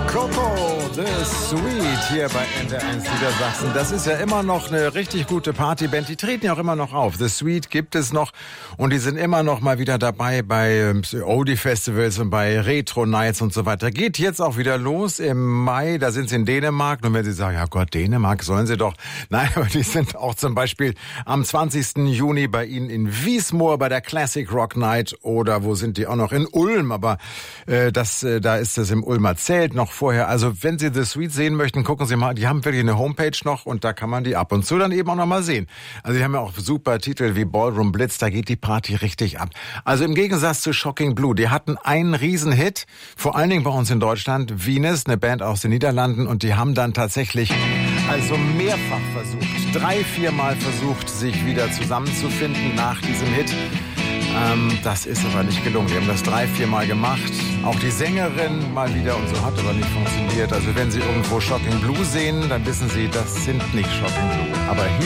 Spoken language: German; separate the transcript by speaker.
Speaker 1: Coco, The Sweet hier bei NDR1 Niedersachsen. Das ist ja immer noch eine richtig gute Partyband. Die treten ja auch immer noch auf. The Sweet gibt es noch und die sind immer noch mal wieder dabei bei Oldie-Festivals und bei Retro-Nights und so weiter. Geht jetzt auch wieder los im Mai. Da sind sie in Dänemark. Und wenn Sie sagen, ja Gott, Dänemark sollen sie doch. Nein, aber die sind auch zum Beispiel am 20. Juni bei Ihnen in Wiesmoor bei der Classic Rock Night. Oder wo sind die auch noch? In Ulm. Aber da ist es im Ulmer Zelt noch vorher. Also wenn Sie The Sweet sehen möchten, gucken Sie mal. Die haben wirklich eine Homepage noch und da kann man die ab und zu dann eben auch noch mal sehen. Also die haben ja auch super Titel wie Ballroom Blitz. Da geht die Party richtig ab. Also im Gegensatz zu Shocking Blue. Die hatten einen Riesenhit. Vor allen Dingen bei uns in Deutschland. Venus, eine Band aus den Niederlanden. Und die haben dann tatsächlich also mehrfach versucht. 3-4 Mal versucht, sich wieder zusammenzufinden nach diesem Hit. Das ist aber nicht gelungen. Wir haben das 3-4 Mal gemacht. Auch die Sängerin mal wieder und so hat aber nicht funktioniert. Also wenn Sie irgendwo Shocking Blue sehen, dann wissen Sie, das sind nicht Shocking Blue. Aber hier